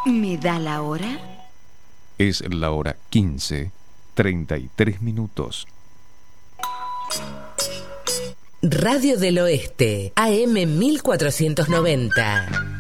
¿Me da la hora? Es la hora 15:33. Radio del Oeste, AM 1490.